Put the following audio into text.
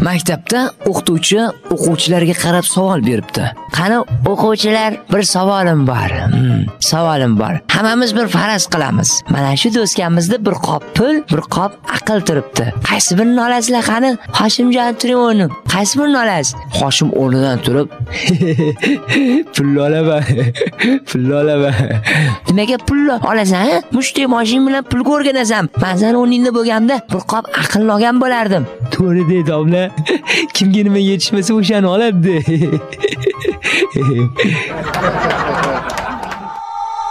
Maktabda o'qituvchi o'quvchilarga qarab savol beribdi. Qani o'quvchilar, bir savolim bor. Savolim bor. Hammamiz bir faraz qilamiz. Mana shu do'stkamizda bir qop pul, bir qop aql turibdi. Qaysi birini olasizlar qani? Hoshimjon turing o'rnim. Qaysi birini olasiz? Hoshim o'rnidan turib, pulni olaman. Pulni olaman. Nimaga pulni olasan? Mushti mashin bilan pulga o'rganasan. Men san o'rningda bo'lganda bir qop aqlni olgan bo'lardim. To'g'ri dedi domla. Kimga nima yetishmasa o'shani oladi.